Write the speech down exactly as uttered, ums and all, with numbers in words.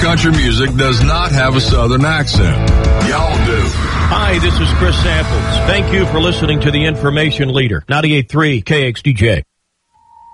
country music does not have a Southern accent. Y'all do. Hi, this is Chris Samples. Thank you for listening to the Information Leader, ninety-eight point three K X D J.